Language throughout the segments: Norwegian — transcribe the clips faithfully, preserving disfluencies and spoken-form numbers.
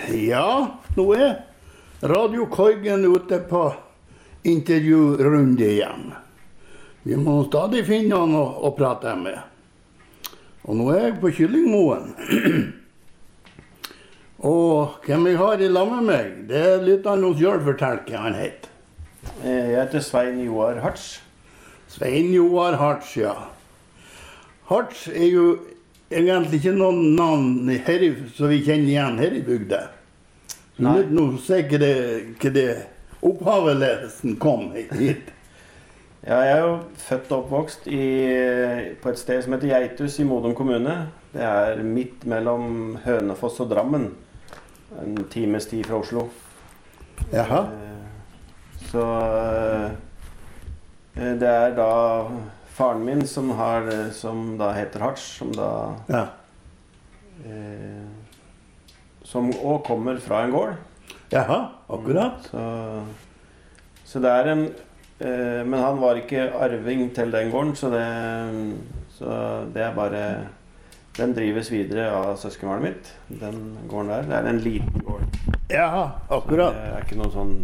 Ja, nå er Radio Korgen ute på intervjurunde igjen. Vi må stadig finne noen å, å prate med. Og nå er jeg på Kyllingmoen. Og hvem jeg har i lag med meg, det er litt av noe selv fortell hva han heter. Jeg heter Svein Joar Hartz. Svein Joar Hartz, ja. Hartz er jo egentlig ikke noen navn her i, så vi kjenner igjen her i bygda. Nå vet nå se hva det, hva det opphaveledelsen kom hit. Ja, jeg er jo født og oppvokst i, på et sted som heter Geitus i Modum kommune. Det er midt mellom Hønefoss og Drammen. En times tid fra Oslo. Jaha. Så det er da faren min som, har, som da heter Hartz, som da ja. eh, som også kommer fra en gård. Jaha, akkurat. Så, så det er en eh, men han var ikke arving til den gården, så det, så det er bare den drives videre av søskenbarnet mitt. Den gården der, det er en liten gård. Jaha, akkurat. Så det er ikke noe sånn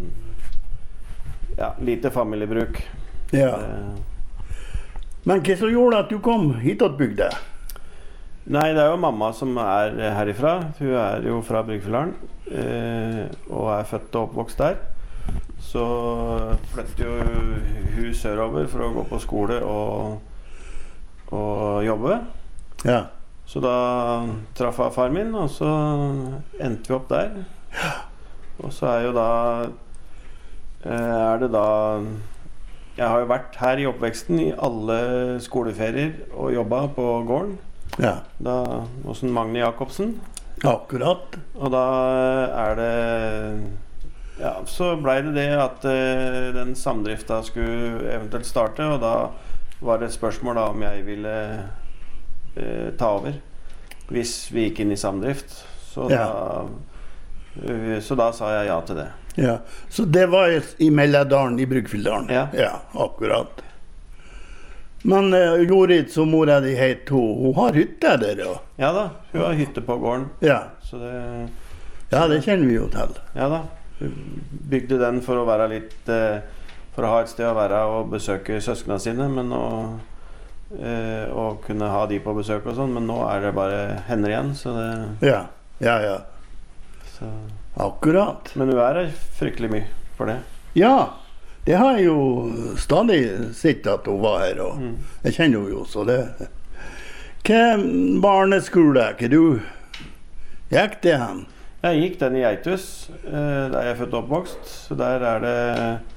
ja, lite familiebruk. Ja. Det, Men hva som gjorde at du kom hit til bygda? Nei, det er jo mamma som er herifra. Hun er jo fra Bryggfjellaren eh, og er født og oppvokst der. Så flyttet jo hun sørover for å gå på skole og, og jobbe. Ja. Så da traff jeg far min, og så endte vi opp der. Og så er jo da eh, er det da jeg har jo vært her i oppveksten i alle skoleferier og jobbet på gården. Ja. Da, hos Magne Jacobsen. Akkurat. Og da er det ja, så ble det det at uh, den samdrifta skulle eventuelt starte, og da var det et spørsmål da om jeg ville uh, ta over hvis vi gikk inn i samdrift. Så, ja. da, uh, så da sa jeg ja til det. Ja, så det var i Melledalen, i Bryggfjelldalen. Ja. Ja, akkurat. Men uh, Jorid, som mora di het, hun, hun har hytte der, ja? Ja da, hun har hytte på gården. Ja. Så det, ja, det kjenner vi jo til. Ja da, hun bygde den for å være litt uh, for å ha et sted å være og besøke søskene sine, men å uh, og kunne ha de på besøk og sånn, men nå er det bare henne igjen, så det Ja, ja, ja. Så. Akkurat. Men hun er fryktelig mye for det. Ja, det har jeg jo stadig sett at hun var her, og mm. jeg kjenner henne jo, så det... Hva barneskole, hva du gikk det hen? Jeg gikk den i Geitus, eh, der jeg er født og oppvokst, så der er det,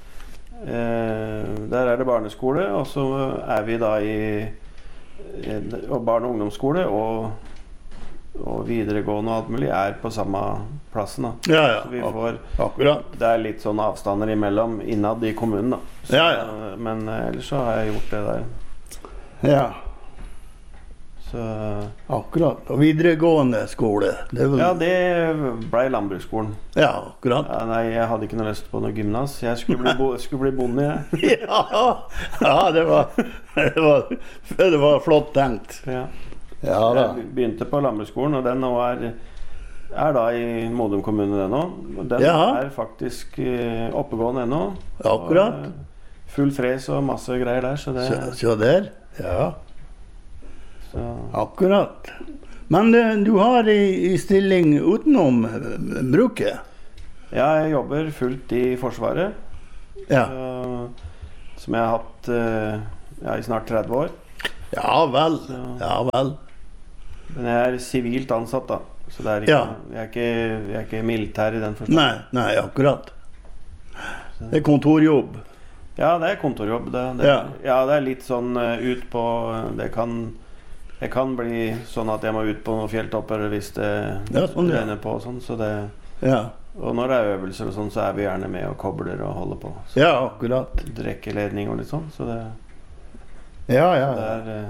eh, der er det barneskole, og så er vi da i, i barne- og ungdomsskole, og og videregående og alt mulig er på samme plassen da. Ja, ja, så vi får, akkurat. Det er litt sånne avstander imellom innad i kommunen da. Så, ja, ja. Men ellers så har jeg gjort det der. Ja. Så, akkurat. Og videregående skole. Det vel... Ja, det ble landbruksskolen. Ja, akkurat. Ja, nei, jeg hadde ikke noe lyst på noe gymnas. Jeg skulle bli, bo, skulle bli bonde, jeg. ja, ja det, var, det, var, det var flott tenkt. Ja. Ja, da. Jeg begynte på landbruksskolen, og den nå er, er da i Modum kommune den nå. Den ja. er faktisk uh, oppegående ennå. Akkurat. Og, full fres og masse greier der, så det... Så, så der, ja. Så. Akkurat. Men uh, du har i, i stilling utenom uh, bruket? Ja, jeg jobber fullt i Forsvaret. Ja. Så, som jeg har hatt uh, ja, i snart tretti år. Ja vel, så. Ja vel. Men jeg er sivilt ansatt da, så det er ikke, ja. jeg, er ikke, jeg er ikke militær i den forstand. Nei, nei, akkurat. Så. Det er kontorjobb. Ja, det er kontorjobb. Det, det, ja. ja, det er litt sånn uh, ut på, det kan, det kan bli sånn at jeg må ut på noen fjelltopper hvis det ja, sånn, renner ja. på og sånn, så det, ja. Og når det er øvelser og sånn, så er vi gjerne med og kobler og holder på. Så ja, akkurat. Drekkeledning og litt sånn, så det... Ja, ja, det er, uh,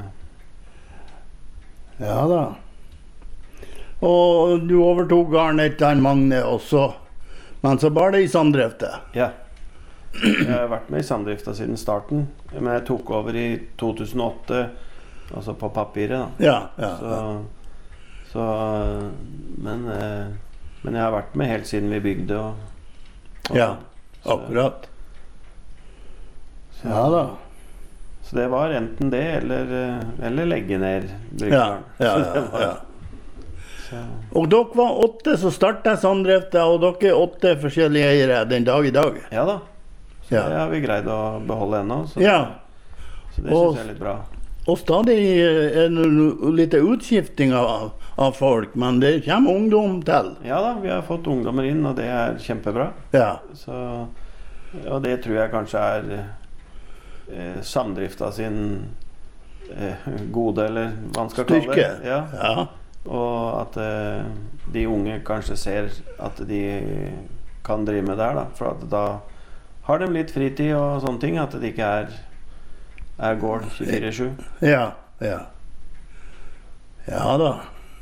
ja da. Og du overtog gården etter en Magne også, men så var det i samdrifta. Ja. Jeg har vært med i samdrifta siden starten, men jeg tok over i to tusen og åtte, altså på papiret da. Ja, ja. Så, så men Men jeg har vært med helt siden vi bygde og, og Ja, akkurat. Så, Ja da. så det var enten det eller, eller legge ned Ja, Bryggeren. ja, Så det ja, var- ja. Så, Og dere var åtte som startet samdrifta, og dere er åtte forskjellige eiere den dag i dag. ja da. Så Ja. det har vi greid å beholde ennå. Så, Ja, så det Og- syns jeg er litt bra. og stadig er det no- litt utskifting av, av folk, men det kommer ungdom til. Ja da, vi har fått ungdommer inn, og det er kjempebra. Ja, Så, og det tror jeg kanskje er eh, samdrifta sin eh, gode, eller hva man skal kalle Styrke. det. Ja. ja, Og at eh, de unge kanskje ser at de kan drive med det her, da. For at da har de litt fritid og sånne ting. At det ikke er, er gård tjuefire sju. ja, ja. Ja da.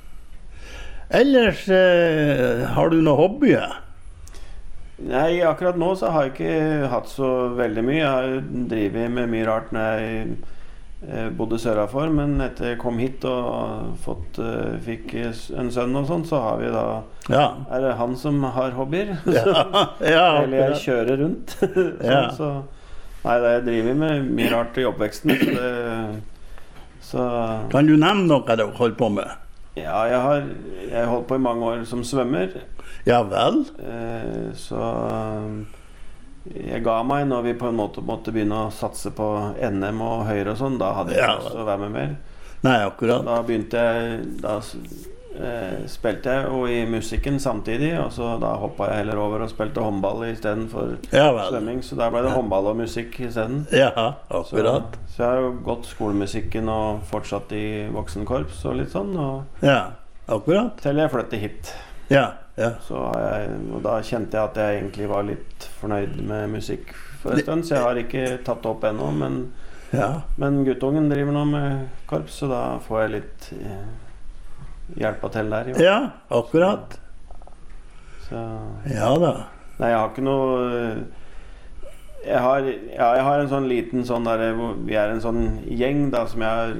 Ellers eh, har du noen hobbyer? Nei, akkurat nå så har jeg ikke hatt så veldig mye. Jeg har drevet med mye rart når jeg eh, bodde sørafor, men etter jeg kom hit og fått, eh, fikk en sønn og sånn, så har vi da Ja. er det han som har hobbyer. Ja, ja, Eller jeg akkurat. kjører rundt. sånn, Ja. så, nei, det jeg driver med mye rart i oppveksten. Så, det, så Kan du nevne noe dere holder på med? ja, jeg har jeg har holdt på i mange år som svømmer. Ja vel? Eh, så jeg ga meg når vi på en måte måtte begynne å satse på N M og høyere og sånn. Da hadde jeg Ja. ikke lyst til å være med mer. Nei, akkurat. Da begynte jeg Da eh, spilte jeg jo i musikken samtidig, og så da hoppa jeg heller over og spilte håndball istedenfor Ja vel. svømming. Så da ble det håndball og musikk isteden. Ja, Så, akkurat. så jeg har jo gått skolemusikken og fortsatt i voksenkorps og litt sånn. Og Ja, akkurat. til jeg flyttet hit. Ja, ja. Så har jeg, og da kjente jeg at jeg egentlig var litt fornøyd med musikk for en stund, så jeg har ikke tatt det opp ennå. Men, Ja, men guttungen driver nå med korps, så da får jeg litt eh, hjelpa til der. Jo. ja akkurat. Så, Ja da. nei, jeg har ikke noe jeg har, ja, jeg har en sånn liten sånn der, hvor vi er en sånn gjeng da, som jeg har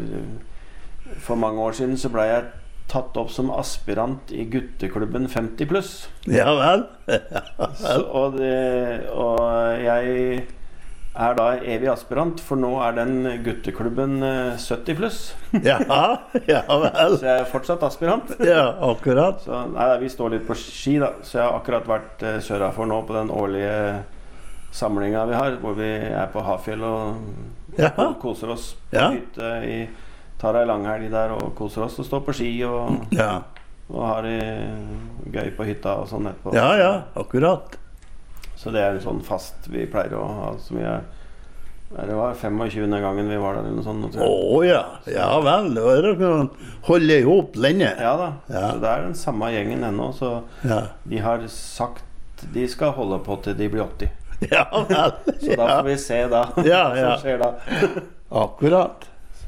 For mange år siden så ble jeg tatt opp som aspirant i gutteklubben femti pluss. Ja vel. Så, og, det, og jeg er da evig aspirant, for nå er den gutteklubben eh, sytti pluss. Ja, ja vel. Så jeg er fortsatt aspirant. Ja, akkurat. Så nei, vi står litt på ski, da. Så jeg har akkurat vært eh, sørafor nå på den årlige samlinga vi har, hvor vi er på Hafjell og Ja. koser oss på Ja. hytte i tar ei langhelg der og koser oss og står på ski og, Ja, og har det gøy på hytta og sånn etterpå. ja, ja akkurat. Så det er en sånn fast vi pleier å ha. Som vi er, nei, det var tjuefemte gangen vi var der eller noe sånt. tror jeg. Å ja. Ja vel. Da er dere kan holde i hop lenge. Ja da. Ja. Så det er den samme gjengen ennå. Så Ja, de har sagt de skal holde på til de blir åtti. ja vel. Så da Ja, får vi se da Ja, hva ja. som skjer da. akkurat. Så.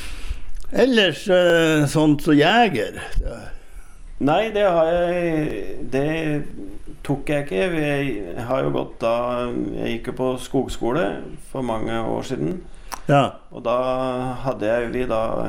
Ellers eh, sånn som jeger. Nei, det har jeg Det tok jeg ikke. Jeg har jo gått da Jeg gikk jo på skogskole for mange år siden. Ja, Og da hadde jeg vi da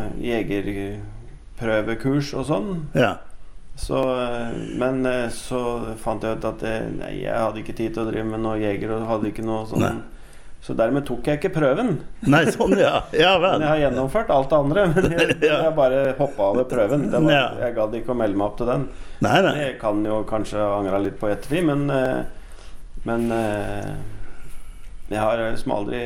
jegerprøvekurs og sånn. ja. Så, men eh, så fant jeg ut at det, nei, jeg hadde ikke tid til å drive med noe jeger. Og hadde ikke noe sånn. Nei. Så dermed tok jeg ikke prøven. Nei, sånn ja. Ja Men vel. jeg har gjennomført alt det andre. Men jeg, Ja. jeg bare hoppa over prøven. Det var, Ja. Jeg gadd ikke å melde meg opp til den. Nei, nei. Jeg kan jo kanskje angra litt på ettertid, men eh, Men eh, jeg har liksom aldri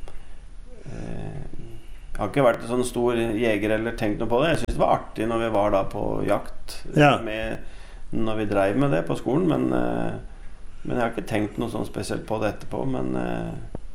eh, Jeg har ikke vært en sånn stor jeger eller tenkt noe på det. Jeg syns det var artig når vi var da på jakt Ja. med, når vi dreiv med det på skolen, men eh, Men jeg har ikke tenkt noe sånn spesielt på det etterpå. Men eh,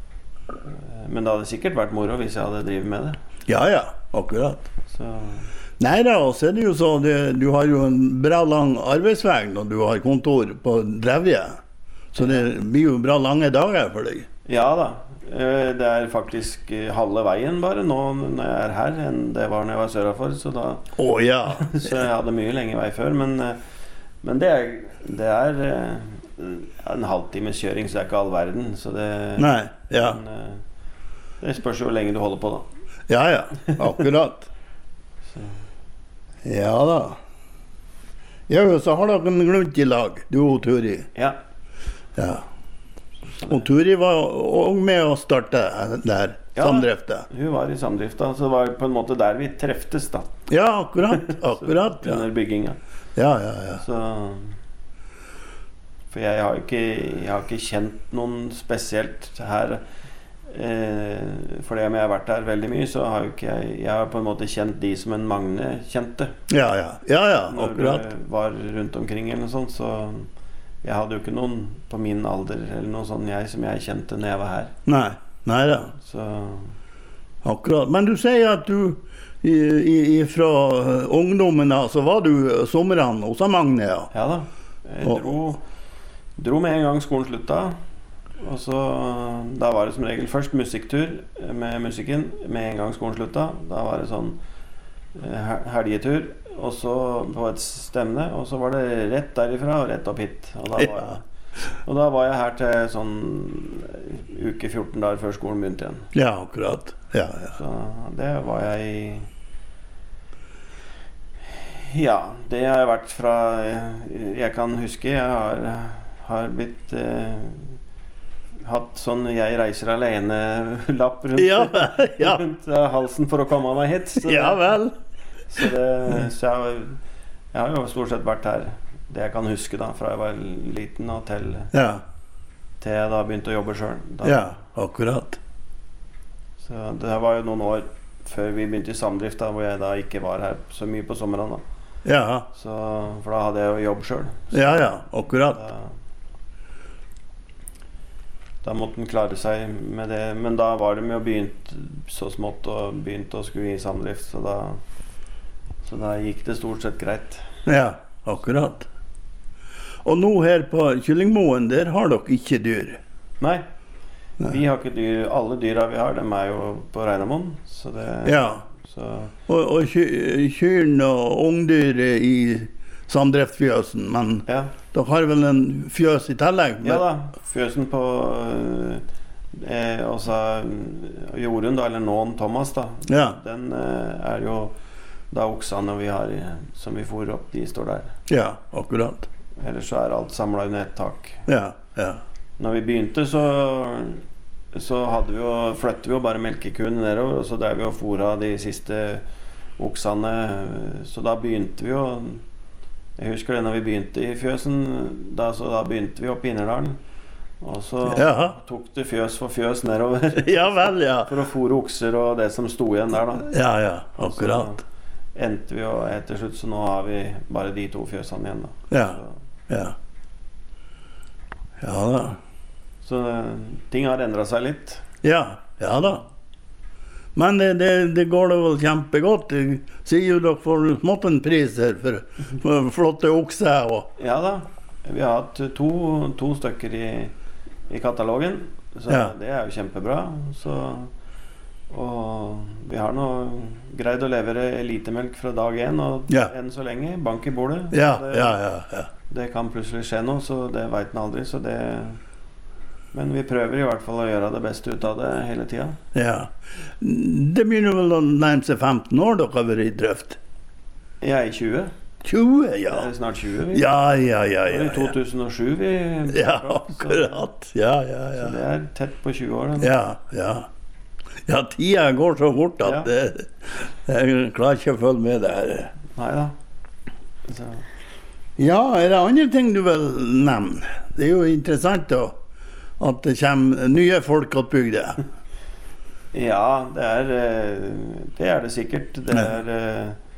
Men det hadde sikkert vært moro hvis jeg hadde drevet med det. Ja, ja. Akkurat. Så Nei da, og så er det jo så det, du har jo en bra lang arbeidsvei når du har kontor på Drevje. Så det blir jo bra lange dager for deg. ja da. Eh, Det er faktisk eh, halve veien bare nå når jeg er her, enn det var når jeg var sørafor. Så, da, Å ja. så jeg hadde mye lengre vei før. Men, eh, men det er, det er eh, en halvtimes kjøring, så det er ikke all verden. Så det, Nei. Ja. men, eh, det spørs jo hvor lenge du holder på, da. Ja ja. Akkurat. Så. Ja da. Ja, så har dere en glunt i lag, du og Turi. Ja. Ja. Og Turi var også med å starte der, Ja, samdrifta. Hun var i samdrifta, så det var på en måte der vi treftes da. Ja, akkurat, akkurat. Ja, Under bygginga. ja, ja. ja. Så, for jeg har ikke, jeg har ikke kjent noen spesielt her. Eh, fordi om jeg har vært der veldig mye, så har jo ikke jeg Jeg har på en måte kjent de som en Magne kjente. Ja, ja, ja, ja, Når akkurat. det var rundt omkring eller noe sånt, så jeg hadde jo ikke noen på min alder eller noe sånt jeg som jeg kjente når jeg var her. Nei, nei da, Så akkurat. Men du sier at du i, i, fra ungdommen da, så var du sommeren hos Magne, ja. ja da. Jeg Og- dro, dro med en gang skolen slutta. Og så da var det som regel først musikktur med musikken med en gang skolen slutta. Da var det sånn eh, hel- helgetur, og så på et stevne, og så var det rett derifra og rett opp hit. Og da var jeg, og da var jeg her til sånn uke fjorten dager før skolen begynte igjen. Ja, akkurat. Ja, ja. Så det var jeg i Ja, det har jeg vært fra jeg kan huske. Jeg har, har blitt eh, hatt sånn 'jeg reiser alene'-lapp rundt, Ja, ja. rundt eh, halsen for å komme meg hit. Så Ja det, vel. så det, så jeg, jeg har jo stort sett vært her det jeg kan huske da, fra jeg var liten og til, Ja, til jeg da begynte å jobbe sjøl. ja, akkurat. Så det var jo noen år før vi begynte i samdrift, da, hvor jeg da ikke var her så mye på sommeren. Da. Ja, Så, for da hadde jeg jo jobb sjøl. ja, ja, akkurat. Da, da måtte en klare seg med det. Men da var de jo begynt så smått og begynte å skulle i samdrift, så da, så da gikk det stort sett greit. Ja, akkurat. Og nå her på Kyllingmoen, der har dere ikke dyr. Nei, Nei. vi har ikke dyr. Alle dyra vi har, de er jo på Reinamoen. Så det Ja, så, og, og ky- kyrne og ungdyr er i samdriftfjøsen, men ja. dere har vel en fjøs i tillegg? Ja da, fjøsen på eh, også Jorunn, da, eller Nån Thomas, da. Ja, Den eh, er jo da oksene vi har i- som vi fôrer opp, de står der. ja, akkurat. Ellers så er alt samla under ett tak. Ja, ja. Når vi begynte, så, så hadde vi jo, flyttet vi jo bare melkekuene nedover, og så drev vi og fôra de siste oksene. Så da begynte vi jo Jeg husker det når vi begynte i fjøsen. Da, så da begynte vi opp i Innerdalen. Og så Ja. tok det fjøs for fjøs nedover Ja vel, ja. for å fôre okser og det som sto igjen der, da. Ja, ja, akkurat. Så endte vi jo etter slutt, så nå har vi bare de to fjøsene igjen, da. Ja, Så, ja. Ja da. så eh, ting har endra seg litt. Ja, ja da. Men det, det, det går da vel kjempegodt. Jeg sier jo dere får smått en pris her for, for flotte okser. Og. Ja da. Vi har hatt to, to stykker i, i katalogen, så Ja. det er jo kjempebra. Så, og vi har nå greid å levere elitemelk fra dag én, og Ja. enn så lenge. Bank i bordet. Ja, det, ja, ja, ja. det kan plutselig skje noe, så det veit en aldri. Så det, men vi prøver i hvert fall å gjøre det beste ut av det hele tida. ja. Det begynner vel å nærme seg femten år dere har vært i drift? Jeg er i tjue. tjue, Det ja. er snart tjue. Vi. Ja, ja, ja. Det var Ja, i to tusen og sju vi ja. tok opp, så- Akkurat. Ja, ja, Så det ja. er tett på tjue år. Den. Ja, ja. Ja, tida går så fort at Ja. det, jeg klarer ikke å følge med der. Nei da. Så. Ja, er det andre ting du vil nevne? Det er jo interessant da, at det kommer nye folk til bygda. Ja, det er, eh, det er det sikkert. Det Ja. er, eh,